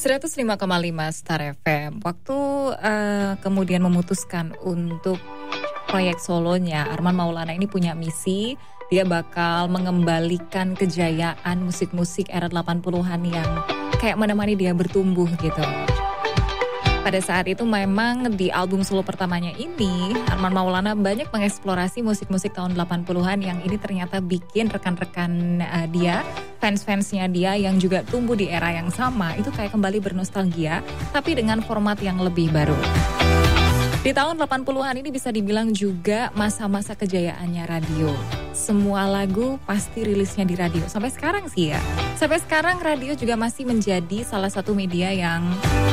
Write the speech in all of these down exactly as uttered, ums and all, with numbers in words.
seratus lima koma lima Star F M. Waktu uh, kemudian memutuskan untuk proyek solonya, Arman Maulana ini punya misi. Dia bakal mengembalikan kejayaan musik-musik era delapan puluhan yang kayak menemani dia bertumbuh gitu. Pada saat itu memang di album solo pertamanya ini, Arman Maulana banyak mengeksplorasi musik-musik tahun delapan puluhan yang ini ternyata bikin rekan-rekan uh, dia, fans-fansnya dia yang juga tumbuh di era yang sama, itu kayak kembali bernostalgia, tapi dengan format yang lebih baru. Di tahun delapan puluhan ini bisa dibilang juga masa-masa kejayaannya radio. Semua lagu pasti rilisnya di radio. Sampai sekarang sih ya. Sampai sekarang radio juga masih menjadi salah satu media yang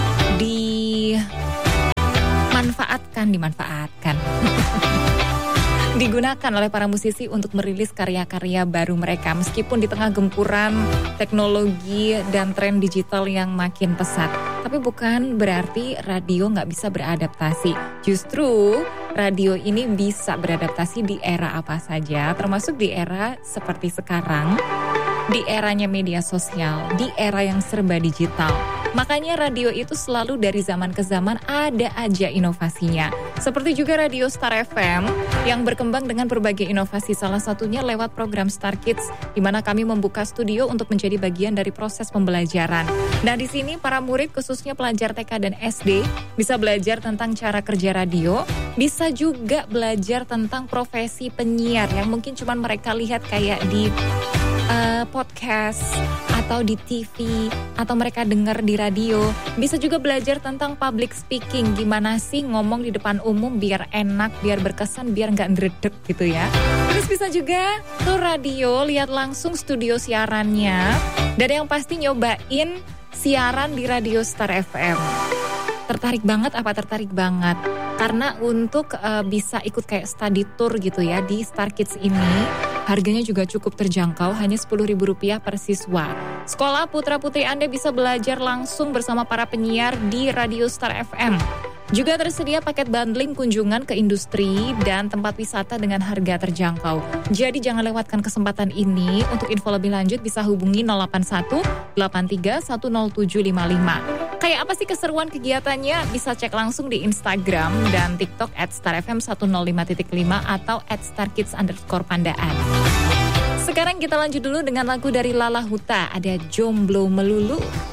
dimanfaatkan, dimanfaatkan. Digunakan oleh para musisi untuk merilis karya-karya baru mereka. Meskipun di tengah gempuran teknologi dan tren digital yang makin pesat. Tapi bukan berarti radio nggak bisa beradaptasi. Justru radio ini bisa beradaptasi di era apa saja, termasuk di era seperti sekarang, di eranya media sosial, di era yang serba digital. Makanya radio itu selalu dari zaman ke zaman ada aja inovasinya. Seperti juga radio Star F M yang berkembang dengan berbagai inovasi, salah satunya lewat program Star Kids, di mana kami membuka studio untuk menjadi bagian dari proses pembelajaran. Nah, di sini para murid khususnya pelajar T K dan S D bisa belajar tentang cara kerja radio, bisa juga belajar tentang profesi penyiar yang mungkin cuma mereka lihat kayak di uh, podcast atau di T V atau mereka dengar di radio. Bisa juga belajar tentang public speaking, gimana sih ngomong di depan umum biar enak, biar berkesan, biar nggak ndredeg gitu ya. Terus bisa juga tuh radio, lihat langsung studio siarannya, dan yang pasti nyobain siaran di radio Star F M. Tertarik banget apa tertarik banget? Karena untuk uh, bisa ikut kayak study tour gitu ya di Star Kids ini, harganya juga cukup terjangkau, hanya sepuluh ribu rupiah per siswa. Sekolah putra-putri Anda bisa belajar langsung bersama para penyiar di Radio Star F M. Juga tersedia paket bundling kunjungan ke industri dan tempat wisata dengan harga terjangkau. Jadi jangan lewatkan kesempatan ini. Untuk info lebih lanjut bisa hubungi nol delapan satu delapan tiga satu nol tujuh lima lima. Kayak apa sih keseruan kegiatannya? Bisa cek langsung di Instagram dan TikTok at star f m seratus lima titik lima atau at starkids underscore pandaan. Sekarang kita lanjut dulu dengan lagu dari Lala Huta, ada Jomblo Melulu.